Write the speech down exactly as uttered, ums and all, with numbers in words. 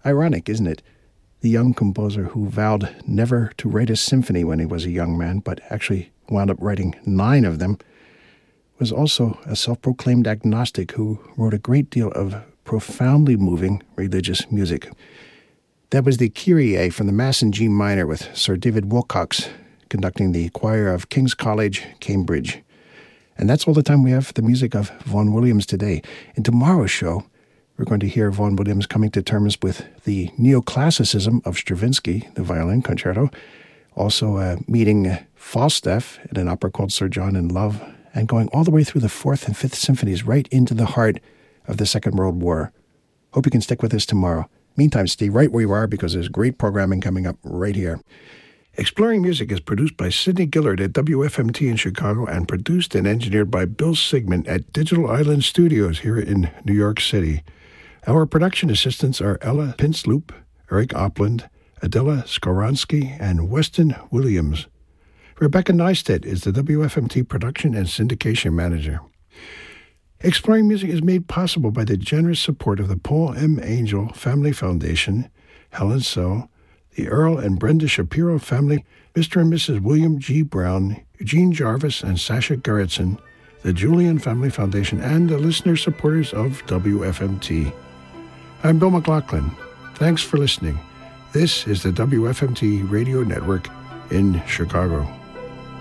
Ironic, isn't it? The young composer who vowed never to write a symphony when he was a young man, but actually wound up writing nine of them, was also a self-proclaimed agnostic who wrote a great deal of profoundly moving religious music. That was the Kyrie from the Mass in G minor with Sir David Wilcox conducting the choir of King's College, Cambridge. And that's all the time we have for the music of Vaughan Williams today. In tomorrow's show, we're going to hear Vaughan Williams coming to terms with the neoclassicism of Stravinsky, the violin concerto, also uh, meeting Falstaff in an opera called Sir John in Love, and going all the way through the Fourth and Fifth Symphonies right into the heart of the Second World War. Hope you can stick with us tomorrow. Meantime, stay right where you are because there's great programming coming up right here. Exploring Music is produced by Sidney Gillard at W F M T in Chicago and produced and engineered by Bill Sigmund at Digital Island Studios here in New York City. Our production assistants are Ella Pinsloop, Eric Opland, Adela Skoronsky, and Weston Williams. Rebecca Neistat is the W F M T production and syndication manager. Exploring Music is made possible by the generous support of the Paul M. Angel Family Foundation, Helen So, the Earl and Brenda Shapiro family, Mister and Missus William G. Brown, Eugene Jarvis, and Sasha Gerritsen, the Julian Family Foundation, and the listener supporters of W F M T. I'm Bill McLaughlin. Thanks for listening. This is the W F M T Radio Network in Chicago.